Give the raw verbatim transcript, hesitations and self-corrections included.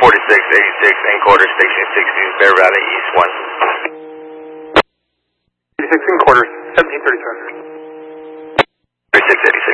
forty-six eighty-six, in quarter, station sixty, Bear Valley East one. eighty-six in quarters, seventeen thirty-seven. thirty-six eighty-six.